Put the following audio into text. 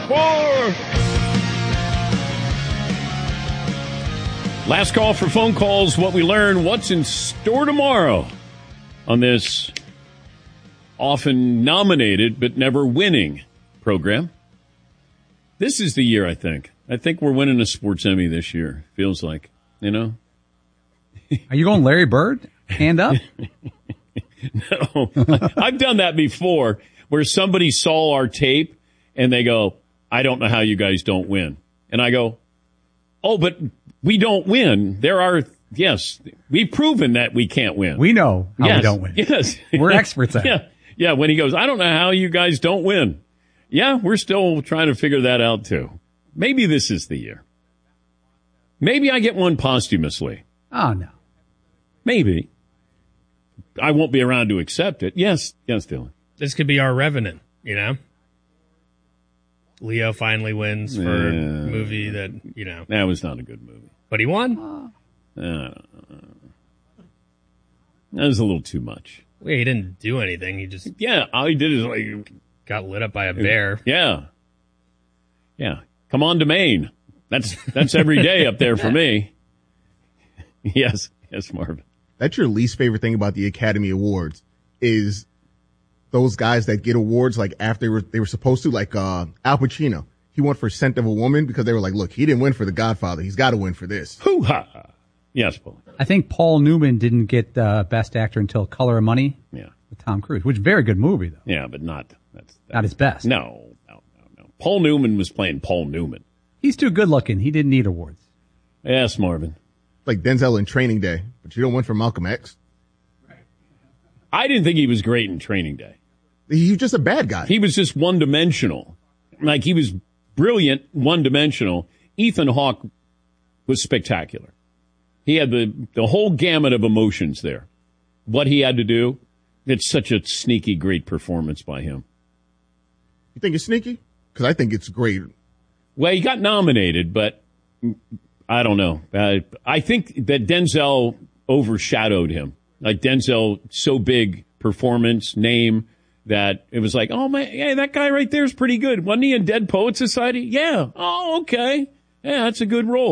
Last call for phone calls. What we learn, what's in store tomorrow on this often nominated but never winning program. This is the year, I think. I think we're winning a sports Emmy this year. Feels like, you know. Are you going Larry Bird? Hand up? No. I've done that before where somebody saw our tape and they go, I don't know how you guys don't win. And I go, oh, but we don't win. Yes, we've proven that we can't win. We know how we don't win. Yes. We're experts at it. Yeah, when he goes, I don't know how you guys don't win. Yeah, we're still trying to figure that out, too. Maybe this is the year. Maybe I get one posthumously. Oh, no. Maybe. I won't be around to accept it. Yes, Dylan. This could be our Revenant, you know? Leo finally wins for a movie that, you know. That was not a good movie. But he won? That was a little too much. Well, he didn't do anything. He just... Yeah, all he did is like... got lit up by a bear. Yeah. Come on to Maine. That's every day up there for me. Yes, Marvin. That's your least favorite thing about the Academy Awards is those guys that get awards like after they were supposed to, like Al Pacino. He won for Scent of a Woman because they were like, look, he didn't win for The Godfather. He's got to win for this. Hoo-ha. Yes, Paul. I think Paul Newman didn't get Best Actor until Color of Money. Yeah. With Tom Cruise, which is a very good movie, though. Yeah, but not his best. No. Paul Newman was playing Paul Newman. He's too good looking. He didn't need awards. Yes, Marvin. Like Denzel in Training Day, but you don't win for Malcolm X. I didn't think he was great in Training Day. He's just a bad guy. He was just one-dimensional. Like, he was brilliant, one-dimensional. Ethan Hawke was spectacular. He had the whole gamut of emotions there. What he had to do, it's such a sneaky, great performance by him. You think it's sneaky? Because I think it's great. Well, he got nominated, but I don't know. I think that Denzel overshadowed him. Like, Denzel, so big performance, name, that it was like, oh, man, hey, that guy right there is pretty good. Wasn't he in Dead Poet Society? Yeah. Oh, okay. Yeah, that's a good role.